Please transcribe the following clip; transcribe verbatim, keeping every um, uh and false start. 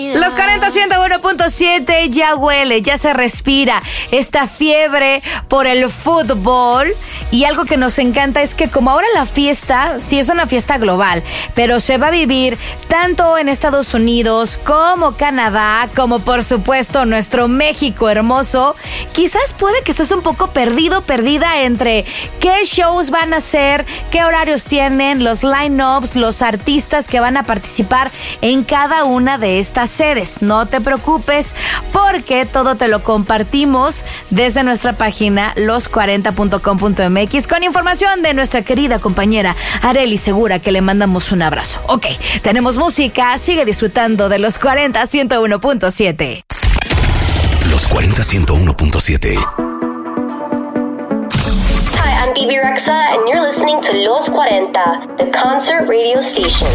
Los cuarenta, ciento uno punto siete ya huele, ya se respira esta fiebre por el fútbol. Y algo que nos encanta es que como ahora la fiesta, sí es una fiesta global, pero se va a vivir tanto en Estados Unidos como Canadá, como por supuesto nuestro México hermoso. Quizás puede que estés un poco perdido, perdida entre qué shows van a hacer, qué horarios tienen, los line-ups, los artistas que van a participar en cada una de estas sedes. No te preocupes porque todo te lo compartimos desde nuestra página los cuarenta punto com punto m x con información de nuestra querida compañera Arely Segura, que le mandamos un abrazo. Ok, tenemos música, sigue disfrutando de los cuarenta, ciento uno punto siete. Los cuarenta, ciento uno punto siete. Hi, I'm Bibi Rexa and you're listening to Los cuarenta, the concert radio station.